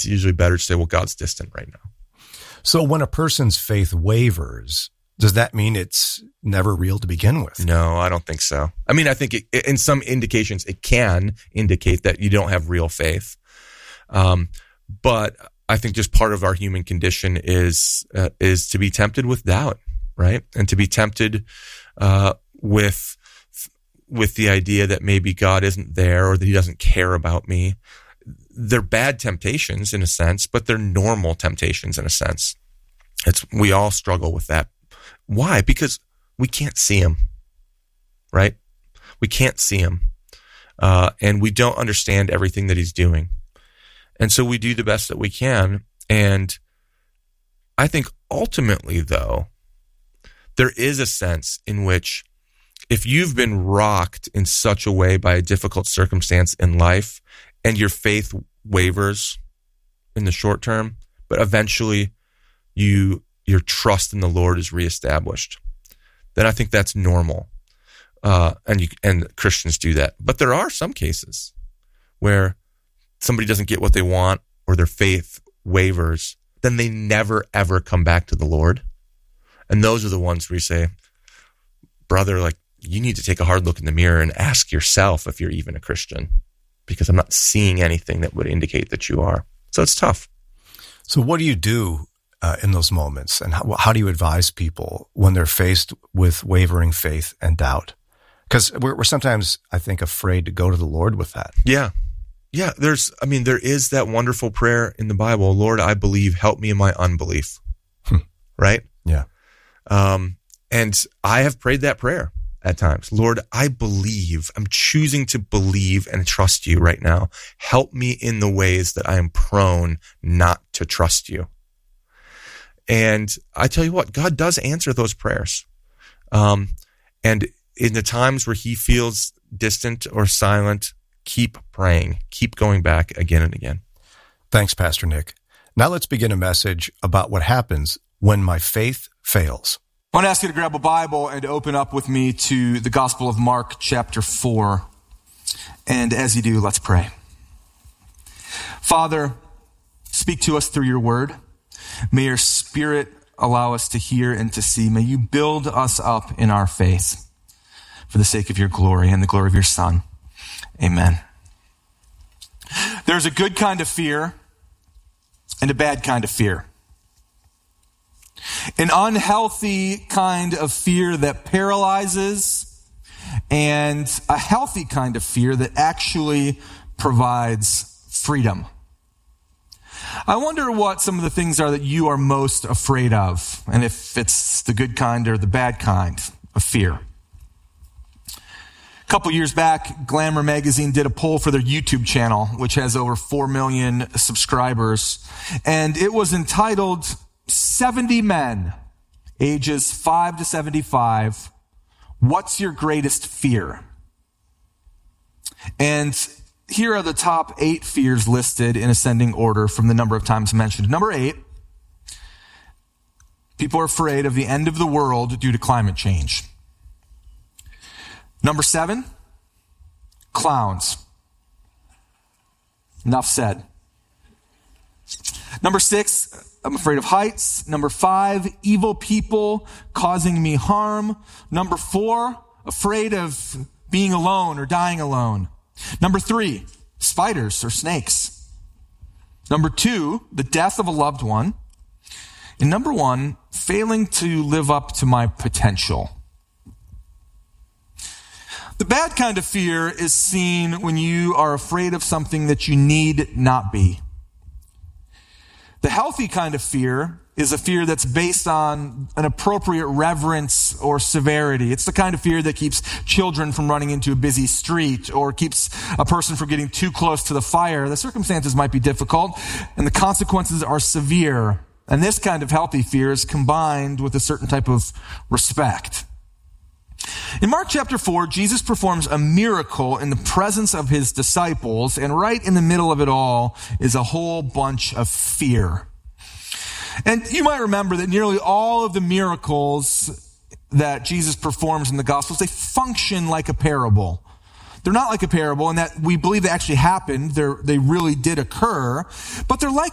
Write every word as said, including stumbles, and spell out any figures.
it's usually better to say, well, God's distant right now. So when a person's faith wavers, does that mean it's never real to begin with? No, I don't think so. I mean, I think it, in some indications, it can indicate that you don't have real faith. Um, but I think just part of our human condition is uh, is to be tempted with doubt, right? And to be tempted uh, with with the idea that maybe God isn't there or that he doesn't care about me. They're bad temptations in a sense, but they're normal temptations in a sense. It's we all struggle with that. Why? Because we can't see him, right? We can't see him. Uh, and we don't understand everything that he's doing. And so we do the best that we can. And I think ultimately, though, there is a sense in which if you've been rocked in such a way by a difficult circumstance in life and your faith wavers in the short term, but eventually you your trust in the Lord is reestablished, then I think that's normal. Uh, and you, and Christians do that. But there are some cases where somebody doesn't get what they want or their faith wavers, then they never, ever come back to the Lord. And those are the ones where you say, brother, like, you need to take a hard look in the mirror and ask yourself if you're even a Christian, because I'm not seeing anything that would indicate that you are. So it's tough. So what do you do uh, in those moments? And how, how do you advise people when they're faced with wavering faith and doubt? Because we're, we're sometimes, I think, afraid to go to the Lord with that. Yeah. Yeah. There's, I mean, there is that wonderful prayer in the Bible, Lord, I believe, help me in my unbelief. Hmm. Right? Yeah. Um, and I have prayed that prayer at times. Lord, I believe, I'm choosing to believe and trust you right now. Help me in the ways that I am prone not to trust you. And I tell you what, God does answer those prayers. Um, and in the times where he feels distant or silent, keep praying, keep going back again and again. Thanks, Pastor Nick. Now let's begin a message about what happens when my faith fails. I want to ask you to grab a Bible and open up with me to the Gospel of Mark, chapter four. And as you do, let's pray. Father, speak to us through your word. May your Spirit allow us to hear and to see. May you build us up in our faith for the sake of your glory and the glory of your Son. Amen. There's a good kind of fear and a bad kind of fear. An unhealthy kind of fear that paralyzes, and a healthy kind of fear that actually provides freedom. I wonder what some of the things are that you are most afraid of, and if it's the good kind or the bad kind of fear. A couple years back, Glamour magazine did a poll for their YouTube channel, which has over four million subscribers, and it was entitled seventy men, ages five to seventy-five, what's your greatest fear? And here are the top eight fears listed in ascending order from the number of times mentioned. Number eight, people are afraid of the end of the world due to climate change. Number seven, clowns. Enough said. Number six, I'm afraid of heights. Number five, evil people causing me harm. Number four, afraid of being alone or dying alone. Number three, spiders or snakes. Number two, the death of a loved one. And number one, failing to live up to my potential. The bad kind of fear is seen when you are afraid of something that you need not be. The healthy kind of fear is a fear that's based on an appropriate reverence or severity. It's the kind of fear that keeps children from running into a busy street or keeps a person from getting too close to the fire. The circumstances might be difficult and the consequences are severe. And this kind of healthy fear is combined with a certain type of respect. In Mark chapter four, Jesus performs a miracle in the presence of his disciples, and right in the middle of it all is a whole bunch of fear. And you might remember that nearly all of the miracles that Jesus performs in the Gospels, they function like a parable. They're not like a parable in that we believe they actually happened, They're, they really did occur, but they're like